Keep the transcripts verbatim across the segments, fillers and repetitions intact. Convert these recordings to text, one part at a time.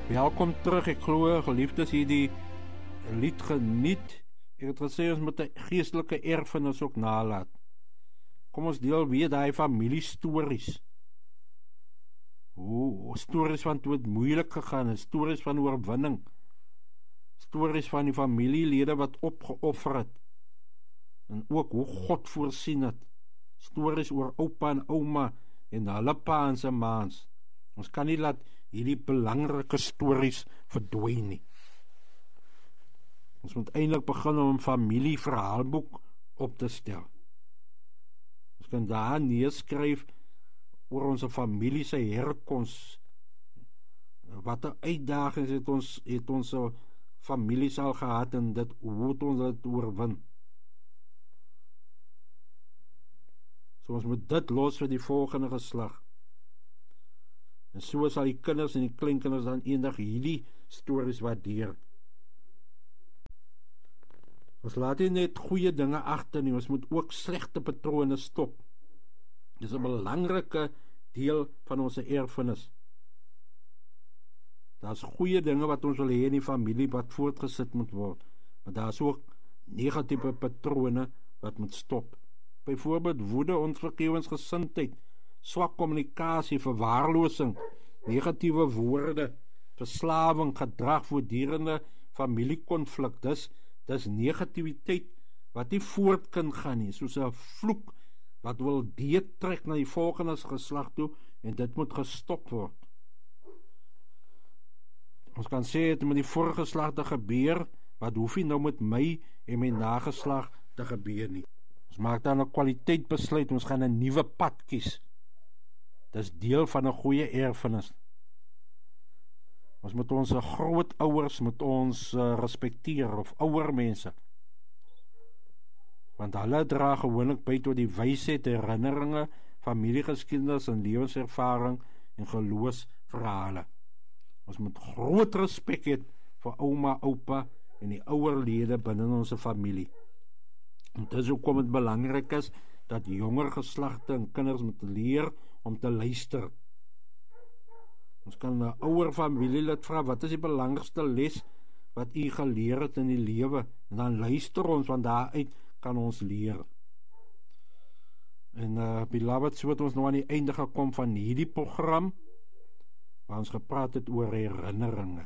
Welkom terug, ek glo geliefdes hierdie lied geniet. Ek het gesê ons moet 'n geestelike erfenis ook nalat. Kom ons deel weer daai familiestories. O, stories van toe het moeilik gegaan het, stories van oorwinning. Stories van die familielede wat opgeoffer het. En ook hoe God voorsien het. Stories oor oupa en ouma en hulle pa en sy maans. Ons kan nie laat hierdie belangrike stories verdwyn nie. Ons moet eintlik begin om 'n familieverhaalboek op te stel. Ons kan daar neerskryf oor ons familie se herkoms. Watter uitdagings het ons het ons families al gehad en dit hoe het ons dit oorwin. So ons moet dit los vir die volgende geslag. En so sal die kinders en die kleinkinders dan eendag hierdie stories waardeer. Ons laat nie net goeie dinge agter nie, ons moet ook slegte patrone stop. Dit is 'n belangrike deel van ons erfenis. Daar's goeie dinge wat ons wil hê in die familie wat voortgesit moet word, maar daar's ook negatiewe patrone wat moet stop. Byvoorbeeld woede, onvergewensgesindheid, swak kommunikasie, verwaarlosing, negatiewe woorde, verslawing, gedrag, voortdurende familiekonflik. Dis dis negativiteit wat nie voort kan gaan nie, soos 'n vloek wat wil deurtrek na die volgende geslag toe en dit moet gestop word. Ons kan sê het met die vorige geslagte gebeur, wat hoef nie nou met my en my nageslag te gebeur nie. Ons maak dan 'n kwaliteit besluit, ons gaan 'n nuwe pad kies. Dis deel van 'n goeie erfenis. Ons moet ons grootouers moet ons uh, respekteer of ouer mense. Want hulle dra gewoonlik by tot die wysheid, herinneringe, familiegeskiedenis en lewenservaring en geloofsverhale. Ons moet groot respek hê vir ouma, oupa en die ouer lede binne ons familie. En dis hoekom dit belangrik is dat jonger geslagte en kinders moet leer om te luister. Ons kan 'n ouer familielid vra, wat is die belangrikste les wat u geleer het in die lewe? En dan luister ons, want daaruit kan ons leer. En uh, beloved, so het ons nou aan die einde gekom van hierdie program, waar ons gepraat het oor herinneringe.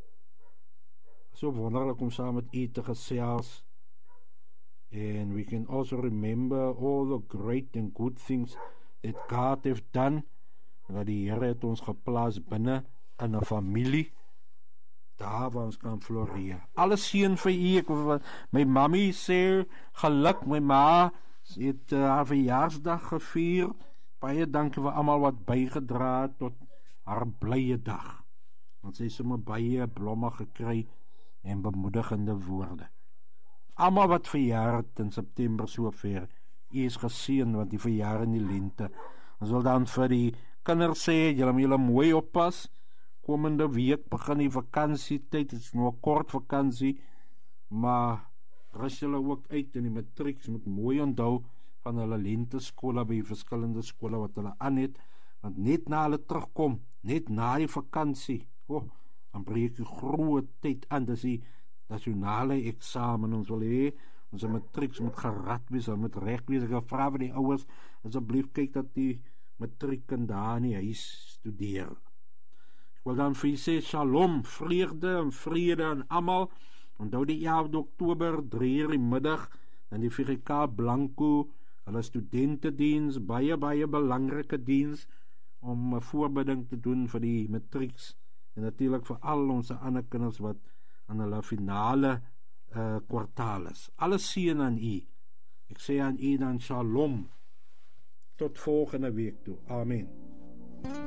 So wonderlik om saam met u te gesels. And we can also remember all the great and good things that God have done. En dat die Here het ons geplaas binne in 'n familie, daar waar ons kan floreer. Alles seën vir u. Ek, my mammy sê geluk, my ma het uh, haar verjaarsdag gevier. Baie dankie vir almal wat bygedra het tot haar blye dag. Want sy het sommer baie blomme gekry en bemoedigende woorde. Almal wat verjaar het in September so ver, u is geseën want die verjaar in die lente. Ons wil dan vir die kinders sê, julle moet julle mooi oppas. Komende week begin die vakansietyd, dit is nou 'n kort vakansie, maar rus julle ook uit in die matrieks, moet mooi onthou van hulle lente skole by verskillende skole wat hulle aan het, want net na hulle terugkom, net na die vakansie, oh, dan breek die groot tyd aan, dis die nasionale eksamen. Ons wil hê ons matrieks moet gerad wees, ons moet reg wees. Ek vra vir die ouers, asseblief kyk dat die matrieken daar in die huis studeer. Ek wil dan vir sê shalom, vreugde en vrede aan almal. Onthou die elfde Oktober, drie uur die middag, dan die V G K Blanco, hulle studentediens, baie baie belangrike diens om 'n voorbereiding te doen vir die matrieks en natuurlik vir al ons ander kinders wat aan hulle finale uh, kwartaal is. Alles seën aan u. Ek sê aan u dan shalom. Tot volgende week toe. Amen.